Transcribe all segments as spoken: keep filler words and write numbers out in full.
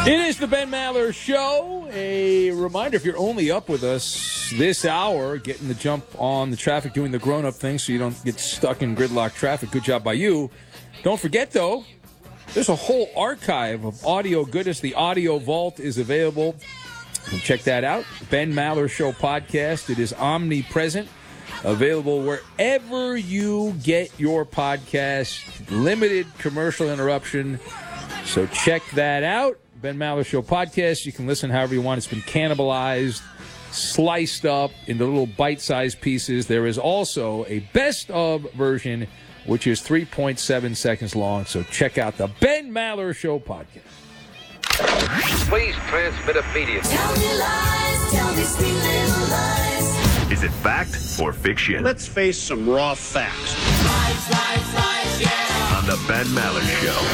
It is the Ben Maller Show. A reminder, if you're only up with us this hour, getting the jump on the traffic, doing the grown-up thing so you don't get stuck in gridlock traffic. Good job by you. Don't forget, though, there's a whole archive of audio goodness. The Audio Vault is available. You can check that out. Ben Maller Show podcast. It is omnipresent. Available wherever you get your podcast. Limited commercial interruption. So check that out. Ben Maller Show podcast. You can listen however you want. It's been cannibalized, sliced up into little bite-sized pieces. There is also a best-of version, which is three point seven seconds long. So check out the Ben Maller Show podcast. Please transmit immediately. Tell me lies, tell me sweet little lies. Is it fact or fiction? Let's face some raw facts. Lies, lies, lies, yeah. On the Ben Maller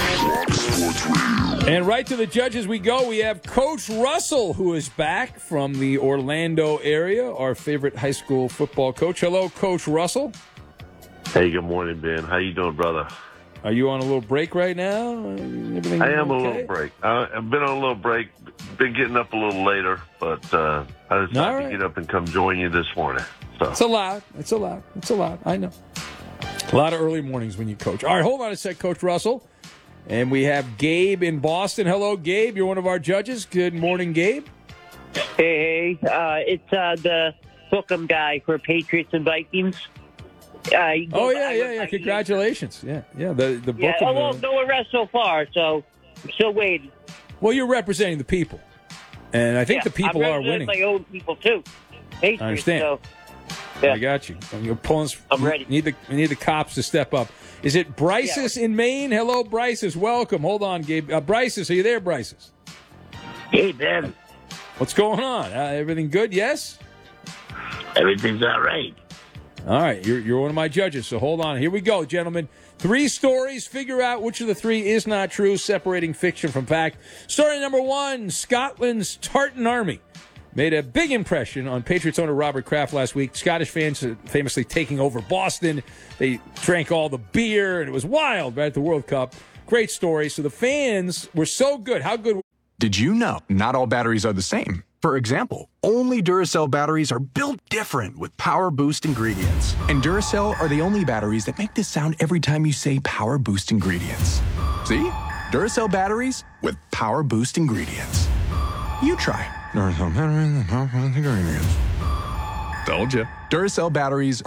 Show. And right to the judges we go. We have Coach Russell, who is back from the Orlando area, our favorite high school football coach. Hello, Coach Russell. Hey, good morning, Ben. How you doing, brother? Are you on a little break right now? Everything I am okay? a little break. Uh, I've been on a little break. Been getting up a little later, but uh, I decided All right. to get up and come join you this morning. So It's allowed. It's allowed. It's allowed. I know. A lot of early mornings when you coach. All right, hold on a sec, Coach Russell. And we have Gabe in Boston. Hello, Gabe. You're one of our judges. Good morning, Gabe. Hey, hey. Uh, it's uh, the Bookham guy for Patriots and Vikings. Uh, he Oh, goes- yeah, I yeah, was yeah. like- Congratulations. Yeah, yeah. The, the Yeah, Bookham. oh, well, no arrest so far, so I'm still waiting. Well, you're representing the people. And I think Yeah, the people I'm are representing winning. my own people, too. Patriots, I understand. So, yeah. I got you. You're pulling, I'm ready. Need the, we need the cops to step up. Is it Bryces in Maine? Hello, Bryces. Welcome. Hold on, Gabe. Uh, Bryces, are you there, Bryces? Hey, Ben. What's going on? Uh, everything good? Yes? Everything's all right. All right. You're, you're one of my judges, so hold on. Here we go, gentlemen. Three stories. Figure out which of the three is not true, separating fiction from fact. Story number one, Scotland's Tartan Army made a big impression on Patriots owner Robert Kraft last week. Scottish fans famously taking over Boston. They drank all the beer, and it was wild right at the World Cup. Great story. So the fans were so good. How good? Did you know not all batteries are the same? For example, only Duracell batteries are built different with Power Boost ingredients. And Duracell are the only batteries that make this sound every time you say Power Boost ingredients. See? Duracell batteries with Power Boost ingredients. You try. Duracell batteries with Power Boost ingredients. Told ya. Duracell batteries